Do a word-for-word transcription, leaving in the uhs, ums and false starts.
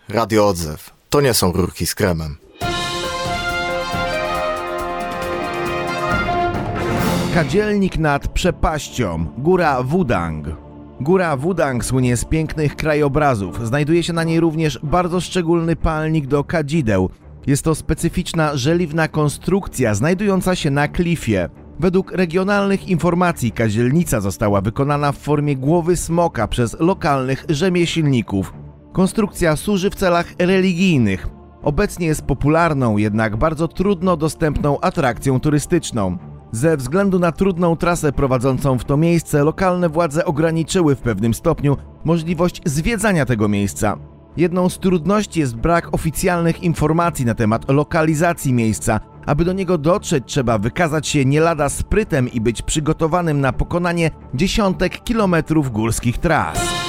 Radio Odzew. To nie są rurki z kremem. Kadzielnik nad przepaścią. Góra Wudang. Góra Wudang słynie z pięknych krajobrazów. Znajduje się na niej również bardzo szczególny palnik do kadzideł. Jest to specyficzna, żeliwna konstrukcja znajdująca się na klifie. Według regionalnych informacji kadzielnica została wykonana w formie głowy smoka przez lokalnych rzemieślników. Konstrukcja służy w celach religijnych. Obecnie jest popularną, jednak bardzo trudno dostępną atrakcją turystyczną. Ze względu na trudną trasę prowadzącą w to miejsce, lokalne władze ograniczyły w pewnym stopniu możliwość zwiedzania tego miejsca. Jedną z trudności jest brak oficjalnych informacji na temat lokalizacji miejsca. Aby do niego dotrzeć, trzeba wykazać się nie lada sprytem i być przygotowanym na pokonanie dziesiątek kilometrów górskich tras.